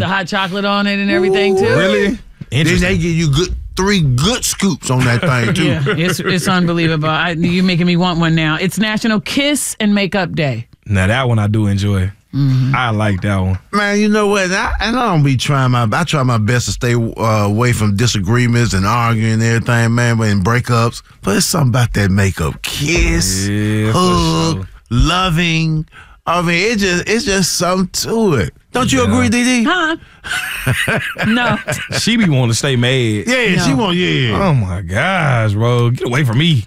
the hot chocolate on it and everything, too. Really? Then they give you 3 good scoops on that thing, too. Yeah, it's unbelievable. You're making me want one now. It's National Kiss and Makeup Day. Now, that one I do enjoy. Mm-hmm. I like that one. Man, you know what? I don't be I try my best to stay away from disagreements and arguing and everything, man, and breakups. But it's something about that makeup. Kiss, hug, loving. I mean, it's just something to it. Don't you agree, DD? Huh? No. She be wanting to stay mad. Yeah, No. she want, yeah. Oh, my gosh, bro. Get away from me.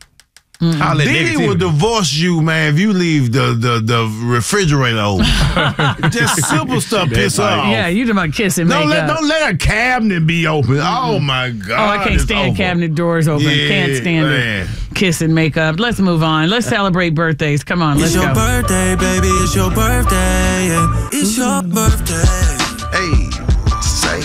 DD will divorce you, man, if you leave the refrigerator open. Just simple stuff piss her off. Yeah, you talking about kiss and makeup. Don't let a cabinet be open. Oh, my God. Oh, I can't stand cabinet doors open. Yeah, Can't stand man. it. Kiss and makeup. Let's move on. Let's celebrate birthdays. Come on, let's It's your go. birthday, baby. It's your birthday. Yeah. It's your birthday. Hey, say.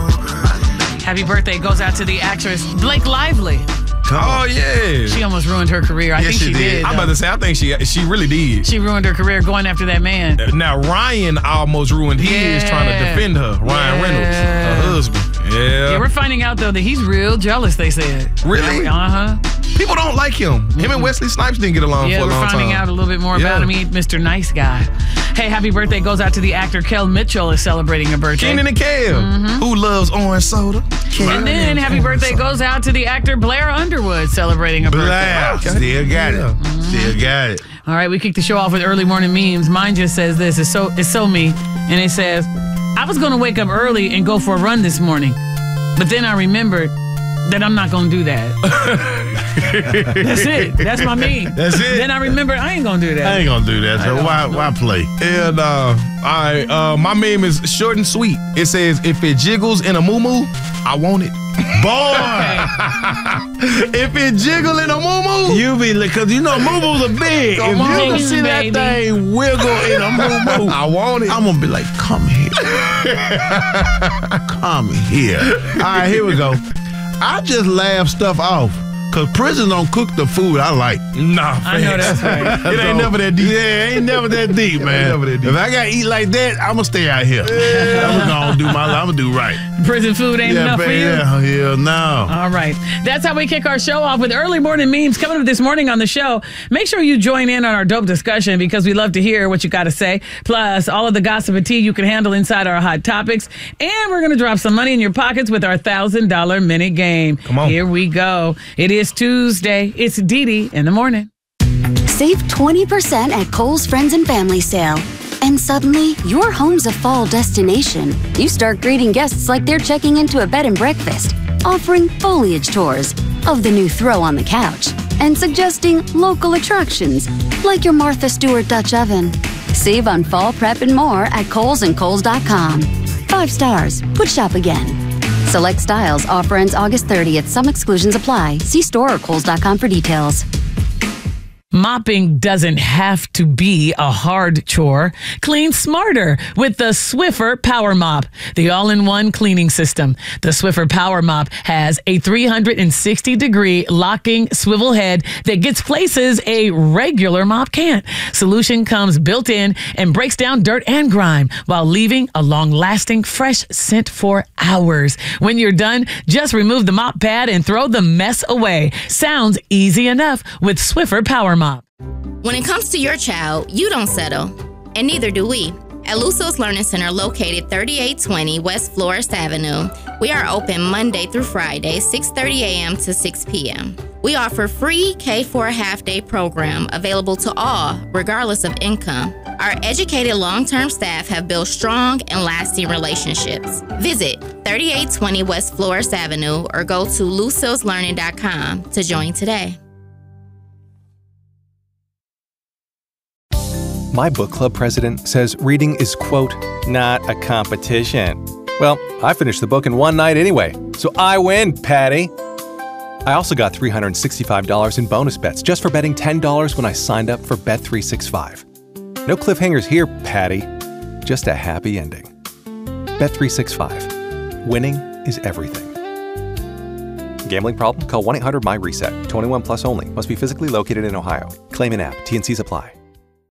Happy birthday goes out to the actress Blake Lively. Oh, yeah. She almost ruined her career. I Yes, think she she did. did. I'm about to say, I think she really did. She ruined her career going after that man. Now, Ryan almost ruined his trying to defend her. Ryan Reynolds, her husband. Yeah. Yeah, we're finding out, though, that he's real jealous, they said. Really? Uh-huh. People don't like him. Him and Wesley Snipes didn't get along Yeah, for a we're long finding time. out a little bit more about him. He's Mr. Nice Guy. Hey, happy birthday goes out to the actor Kel Mitchell is celebrating a birthday. Keenan and Kel, who loves orange soda. And then happy birthday goes out to the actor Blair Underwood celebrating a birthday. Blair. Still got it. Still got it. All right, we kick the show off with early morning memes. Mine just says this. It's so me. And it says, I was going to wake up early and go for a run this morning. But then I remembered that I'm not going to do that. That's it. That's my meme. That's it. Then I remembered I ain't going to do that. I ain't gonna do that. So why play? And all right, my meme is short and sweet. It says, if it jiggles in a moo-moo, I want it. Boy, if it jiggle in a moo-moo, you be like, cause you know moo-moos are big. If you on, can see baby. that thing wiggle in a moo-moo, I want it. I'm gonna be like, come here. Come here. All right, here we go. I just laugh stuff off. Cause prison don't cook the food I like. Nah, I know that's right. It ain't never that deep. Yeah, it ain't never that deep, man. never that deep. If I gotta eat like that, I'm gonna stay out here. I'm gonna do my life. I'm gonna do right. Prison food ain't enough for you? Yeah, no. All right. That's how we kick our show off with early morning memes coming up this morning on the show. Make sure you join in on our dope discussion because we love to hear what you got to say. Plus, all of the gossip and tea you can handle inside our hot topics. And we're going to drop some money in your pockets with our $1,000 minute game. Come on. Here we go. It is Tuesday. It's Dee in the morning. Save 20% at Kohl's Friends and Family Sale. And suddenly, your home's a fall destination. You start greeting guests like they're checking into a bed and breakfast, offering foliage tours of the new throw on the couch, and suggesting local attractions like your Martha Stewart Dutch oven. Save on fall prep and more at Kohl's and Kohl's.com. 5 stars. Would shop again. Select styles. Offer ends August 30th. Some exclusions apply. See store or Kohl's.com for details. Mopping doesn't have to be a hard chore. Clean smarter with the Swiffer Power Mop, the all-in-one cleaning system. The Swiffer Power Mop has a 360-degree locking swivel head that gets places a regular mop can't. Solution comes built in and breaks down dirt and grime while leaving a long-lasting fresh scent for hours. When you're done, just remove the mop pad and throw the mess away. Sounds easy enough with Swiffer Power Mop. When it comes to your child, you don't settle, and neither do we. At Lusos Learning Center, located 3820 West Florist Avenue, we are open Monday through Friday, 6:30 a.m. to 6 p.m. We offer free K4 half-day program available to all, regardless of income. Our educated long-term staff have built strong and lasting relationships. Visit 3820 West Florist Avenue or go to lusoslearning.com to join today. My book club president says reading is, quote, not a competition. Well, I finished the book in one night anyway, so I win, Patty. I also got $365 in bonus bets just for betting $10 when I signed up for Bet365. No cliffhangers here, Patty. Just a happy ending. Bet365. Winning is everything. Gambling problem? Call 1-800-MY-RESET. 21 plus only. Must be physically located in Ohio. Claim in app. T&Cs apply.